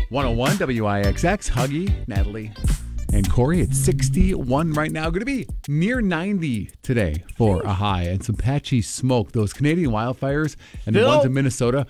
101 WIXX, Huggy, Natalie, and Corey. It's 61 right now. Going to be near 90 today for a high and some patchy smoke. Those Canadian wildfires and the Phil? ones in Minnesota